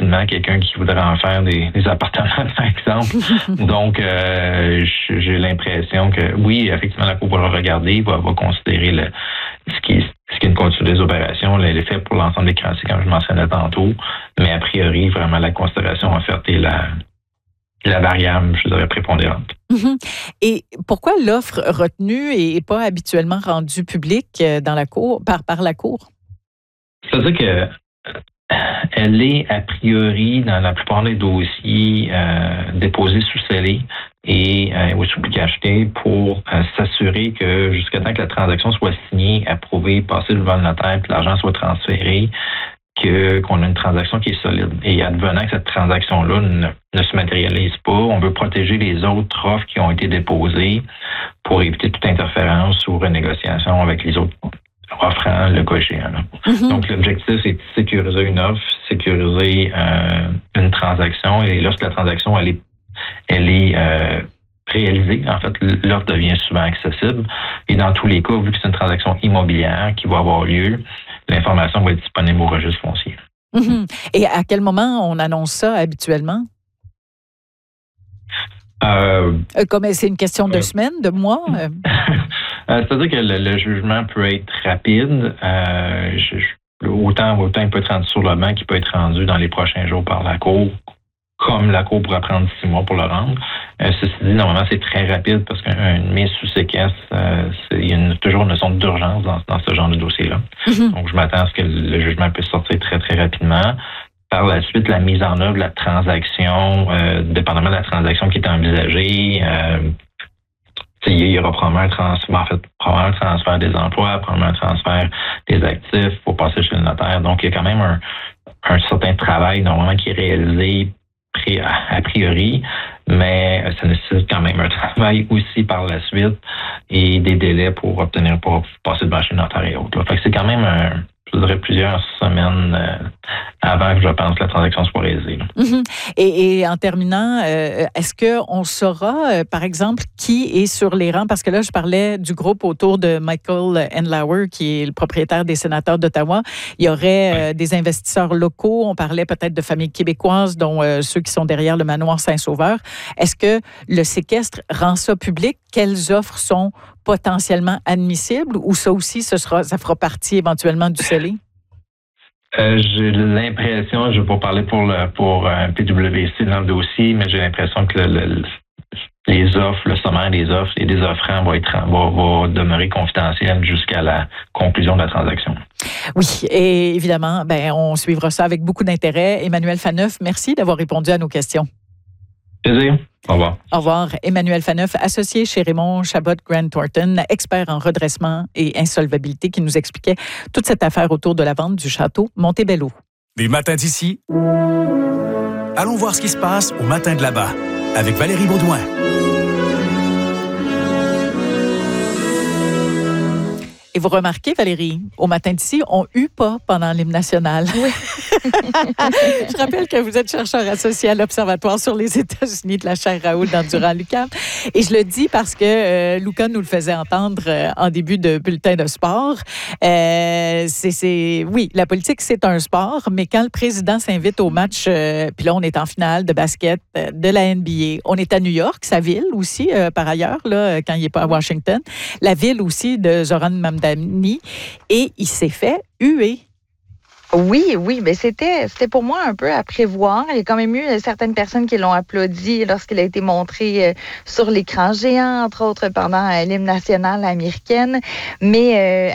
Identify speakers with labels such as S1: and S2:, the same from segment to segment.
S1: rapidement quelqu'un qui voudrait en faire des appartements, par exemple. Donc, j'ai l'impression que, oui, effectivement, la Cour va le regarder, va considérer ce qui est une continuité des opérations, l'effet pour l'ensemble des créanciers, comme je mentionnais tantôt. Mais a priori, vraiment, la considération offerte est la variable, je dirais, prépondérante.
S2: Et pourquoi l'offre retenue n'est pas habituellement rendue publique dans la Cour, par la Cour?
S1: C'est-à-dire que elle est a priori dans la plupart des dossiers déposés sous scellé et sous publicité pour s'assurer que jusqu'à temps que la transaction soit signée, approuvée, passée devant le notaire, que l'argent soit transféré, qu'on a une transaction qui est solide. Et advenant que cette transaction-là ne se matérialise pas, on veut protéger les autres offres qui ont été déposées pour éviter toute interférence ou renégociation avec les autres offrant le cas échéant. Donc, l'objectif, c'est de sécuriser une offre, sécuriser une transaction. Et lorsque la transaction, elle est réalisée, en fait, l'offre devient souvent accessible. Et dans tous les cas, vu que c'est une transaction immobilière qui va avoir lieu, l'information va être disponible au registre foncier.
S2: Et à quel moment on annonce ça habituellement? Comme c'est une question de semaines, de mois?
S1: C'est-à-dire que le jugement peut être rapide. Autant il peut être rendu sur le banc qu'il peut être rendu dans les prochains jours par la Cour, comme la Cour pourra prendre 6 mois pour le rendre. Ceci dit, normalement, c'est très rapide parce qu'une mise sous séquestre, il y a toujours une notion d'urgence dans ce genre de dossier-là. Donc, je m'attends à ce que le jugement puisse sortir très, très rapidement. Par la suite, la mise en œuvre de la transaction, dépendamment de la transaction qui est envisagée, il y aura probablement un transfert des emplois, probablement un transfert des actifs pour passer chez le notaire. Donc, il y a quand même un certain travail normalement qui est réalisé a priori, mais ça nécessite quand même un travail aussi par la suite et des délais pour passer devant chez le notaire et autres. Fait que c'est quand même je dirais plusieurs semaines avant que je pense que la transaction soit réalisée.
S2: Et en terminant, est-ce qu'on saura, par exemple, qui est sur les rangs? Parce que là, je parlais du groupe autour de Michael Andlauer, qui est le propriétaire des sénateurs d'Ottawa. Il y aurait des investisseurs locaux. On parlait peut-être de familles québécoises, dont ceux qui sont derrière le manoir Saint-Sauveur. Est-ce que le séquestre rend ça public? Quelles offres sont potentiellement admissibles ou ça aussi, ça fera partie éventuellement du scellé?
S1: J'ai l'impression, je ne vais pas parler pour PwC dans le dossier, mais j'ai l'impression que les offres, le sommaire des offres et des offrants va demeurer confidentiel jusqu'à la conclusion de la transaction.
S2: Oui, et évidemment, on suivra ça avec beaucoup d'intérêt. Emmanuel Phaneuf, merci d'avoir répondu à nos questions.
S1: Plaisir. Au revoir.
S2: Au revoir. Emmanuel Phaneuf, associé chez Raymond Chabot Grant Thornton, expert en redressement et insolvabilité, qui nous expliquait toute cette affaire autour de la vente du château Montebello.
S3: Des matins d'ici, allons voir ce qui se passe au matin de là-bas avec Valérie Baudouin.
S2: Et vous remarquez, Valérie, au matin d'ici, on eut pas pendant l'hymne national.
S4: Oui.
S2: Je rappelle que vous êtes chercheur associé à l'Observatoire sur les États-Unis de la chaire Raoul dans Durand-Lucam. Et je le dis parce que Luca nous le faisait entendre en début de bulletin de sport. Oui, la politique, c'est un sport, mais quand le président s'invite au match, puis là, on est en finale de basket de la NBA, on est à New York, sa ville aussi, par ailleurs, là, quand il n'est pas à Washington, la ville aussi de Zoran Mamdani, et il s'est fait huer.
S4: Oui, mais c'était pour moi un peu à prévoir. Il y a quand même eu certaines personnes qui l'ont applaudi lorsqu'il a été montré sur l'écran géant, entre autres pendant l'hymne national américain. Mais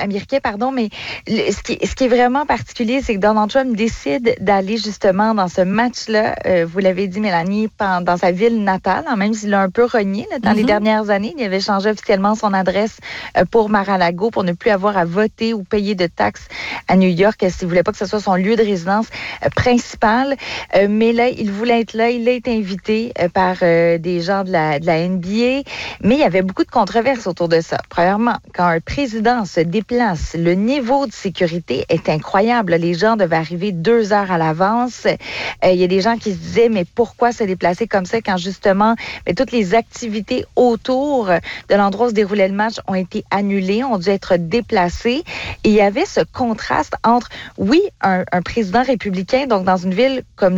S4: ce qui est vraiment particulier, c'est que Donald Trump décide d'aller justement dans ce match-là. Vous l'avez dit, Mélanie, dans sa ville natale, même s'il l'a un peu renié dans les dernières années. Il avait changé officiellement son adresse pour Mar-a-Lago pour ne plus avoir à voter ou payer de taxes à New York s'il voulait pas que ce soit son lieu de résidence principal. Mais là, il voulait être là. Il a été invité par des gens de la NBA. Mais il y avait beaucoup de controverses autour de ça. Premièrement, quand un président se déplace, le niveau de sécurité est incroyable. Les gens devaient arriver 2 heures à l'avance. Il y a des gens qui se disaient, mais pourquoi se déplacer comme ça quand justement toutes les activités autour de l'endroit où se déroulait le match ont été annulées, ont dû être déplacées. Et il y avait ce contraste entre, oui, un président républicain, donc dans une ville comme